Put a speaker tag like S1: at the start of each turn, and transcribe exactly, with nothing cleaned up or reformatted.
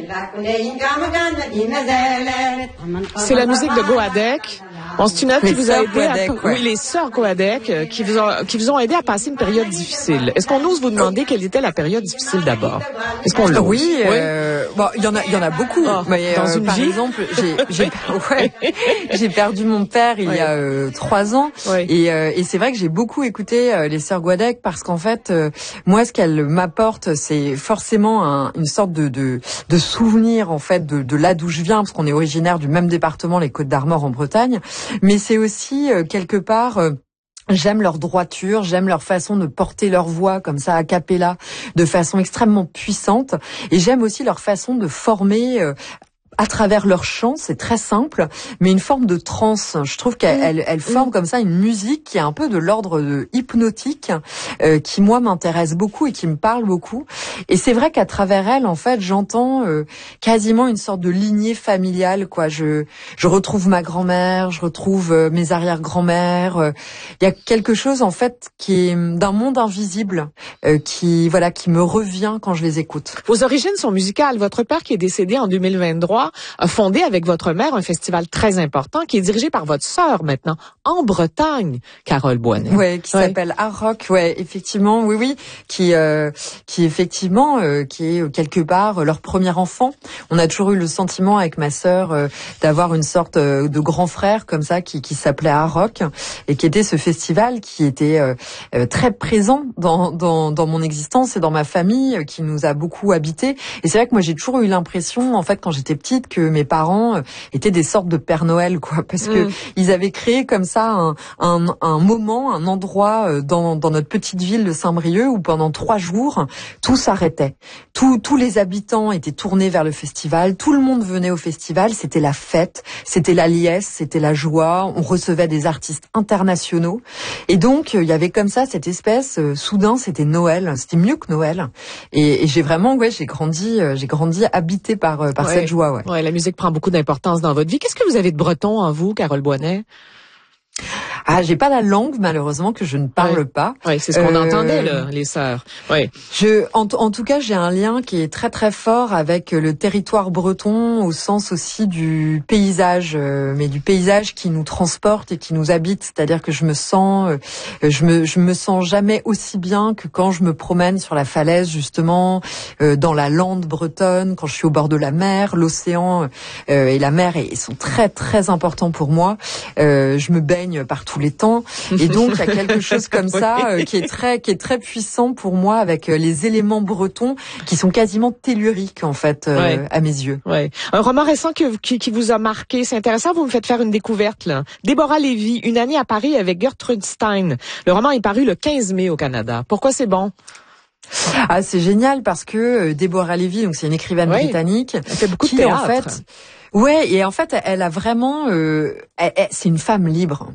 S1: C'est la musique de Goadec. Bon, c'est une œuvre qui vous a aidé
S2: Goadec,
S1: à...
S2: ouais.
S1: Oui, les sœurs Goadec, euh, qui vous ont, qui vous ont aidé à passer une période difficile. Est-ce qu'on ose vous demander quelle était la période difficile d'abord? Est-ce qu'on l'ose?
S2: Oui, euh, bon, il y en a, il y en a beaucoup.
S1: Oh,
S2: mais,
S1: dans
S2: euh,
S1: une
S2: par
S1: vie?
S2: exemple, j'ai, j'ai, ouais, j'ai perdu mon père il
S1: oui.
S2: y a euh, trois ans,
S1: oui.
S2: et, euh, et c'est vrai que j'ai beaucoup écouté euh, les sœurs Goadec parce qu'en fait, euh, moi, ce qu'elles m'apportent, c'est forcément un, une sorte de, de, de souvenir en fait de, de là d'où je viens, parce qu'on est originaire du même département, les Côtes-d'Armor en Bretagne, mais c'est aussi euh, quelque part euh, j'aime leur droiture, j'aime leur façon de porter leur voix comme ça a cappella de façon extrêmement puissante, et j'aime aussi leur façon de former euh, à travers leur chant, c'est très simple, mais une forme de transe. Je trouve qu'elle elle, elle forme comme ça une musique qui est un peu de l'ordre de hypnotique, euh, qui moi m'intéresse beaucoup et qui me parle beaucoup. Et c'est vrai qu'à travers elle, en fait, j'entends euh, quasiment une sorte de lignée familiale, quoi. Je je retrouve ma grand-mère, je retrouve euh, mes arrière-grand-mères. Euh, Il y a quelque chose en fait qui est d'un monde invisible, euh, qui voilà, qui me revient quand je les écoute.
S1: Vos origines sont musicales. Votre père, qui est décédé en deux mille vingt-trois, a fondé avec votre mère un festival très important qui est dirigé par votre sœur maintenant en Bretagne, Carole Boinet.
S2: Ouais, qui ouais. s'appelle Art Rock. Ouais, effectivement, oui, oui, qui, euh, qui effectivement, euh, qui est quelque part leur premier enfant. On a toujours eu le sentiment avec ma sœur euh, d'avoir une sorte euh, de grand frère comme ça qui, qui s'appelait Art Rock et qui était ce festival qui était euh, euh, très présent dans, dans, dans mon existence et dans ma famille, euh, qui nous a beaucoup habité. Et c'est vrai que moi j'ai toujours eu l'impression, en fait, quand j'étais petite, que mes parents étaient des sortes de Père Noël, quoi, parce que mmh. ils avaient créé comme ça un, un, un moment, un endroit dans, dans notre petite ville de Saint-Brieuc où pendant trois jours tout s'arrêtait. Tout, tous les habitants étaient tournés vers le festival, tout le monde venait au festival, c'était la fête, c'était la liesse, c'était la joie. On recevait des artistes internationaux et donc il y avait comme ça cette espèce. Euh, soudain, c'était Noël, c'était mieux que Noël. Et, et j'ai vraiment, ouais, j'ai grandi, euh, j'ai grandi habité par par ouais. cette joie, ouais.
S1: Ouais, la musique prend beaucoup d'importance dans votre vie. Qu'est-ce que vous avez de breton en vous, Carole Boinet?
S2: Ah, j'ai pas la langue, malheureusement, que je ne parle
S1: ouais.
S2: pas.
S1: Oui, c'est ce qu'on euh, entendait, là, les sœurs. Oui.
S2: Je, en, en tout cas, j'ai un lien qui est très très fort avec le territoire breton, au sens aussi du paysage, euh, mais du paysage qui nous transporte et qui nous habite. C'est-à-dire que je me sens, euh, je me, je me sens jamais aussi bien que quand je me promène sur la falaise, justement, euh, dans la lande bretonne, quand je suis au bord de la mer, l'océan euh, et la mer et, et sont très très importants pour moi. Euh, je me baigne partout les temps et donc il y a quelque chose comme ça euh, qui est très qui est très puissant pour moi avec euh, les éléments bretons qui sont quasiment telluriques en fait euh, ouais. à mes yeux.
S1: Ouais. Un roman récent que, qui, qui vous a marqué, c'est intéressant, vous me faites faire une découverte là. Déborah Lévy, Une année à Paris avec Gertrude Stein. Le roman est paru le quinze mai au Canada. Pourquoi c'est bon?
S2: Ah, c'est génial parce que euh, Déborah Lévy, donc c'est une écrivaine
S1: oui.
S2: britannique,
S1: elle fait beaucoup
S2: qui
S1: de théâtre.
S2: en fait Ouais, et en fait, elle a vraiment, euh, elle, elle, c'est une femme libre.